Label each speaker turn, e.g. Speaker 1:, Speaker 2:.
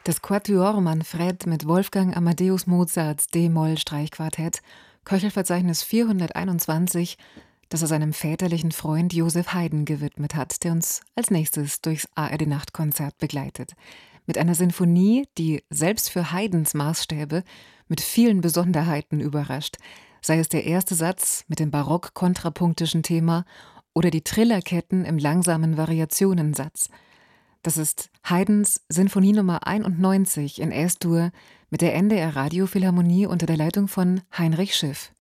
Speaker 1: Das Quatuor Manfred mit Wolfgang Amadeus Mozarts d-Moll-Streichquartett, Köchelverzeichnis 421, das er seinem väterlichen Freund Joseph Haydn gewidmet hat, der uns als nächstes durchs ARD-Nachtkonzert begleitet. Mit einer Sinfonie, die selbst für Haydns Maßstäbe mit vielen Besonderheiten überrascht, sei es der erste Satz mit dem barock-kontrapunktischen Thema oder die Trillerketten im langsamen Variationensatz. Das ist Haydns Sinfonie Nummer 91 in Es-Dur mit der NDR Radiophilharmonie unter der Leitung von Heinrich Schiff.